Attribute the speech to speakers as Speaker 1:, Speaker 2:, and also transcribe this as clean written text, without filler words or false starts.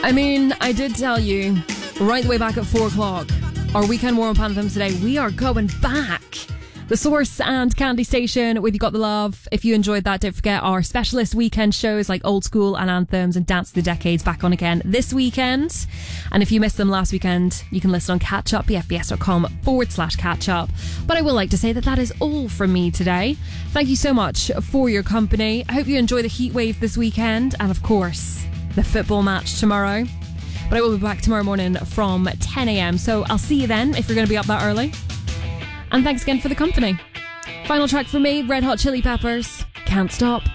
Speaker 1: I mean, I did tell you right the way back at 4 o'clock, our weekend warm-up anthems today, we are going back. The Source and Candy Station with You Got the Love. If you enjoyed that, don't forget our specialist weekend shows like Old School and Anthems and Dance of the Decades back on again this weekend. And if you missed them last weekend, you can listen on Catch Up, bfbs.com/catch up. But I will like to say that is all from me today. Thank you so much for your company. I hope you enjoy the heat wave this weekend and, of course, the football match tomorrow. But I will be back tomorrow morning from 10 a.m. So I'll see you then if you're going to be up that early. And thanks again for the company. Final track from me, Red Hot Chili Peppers, Can't Stop.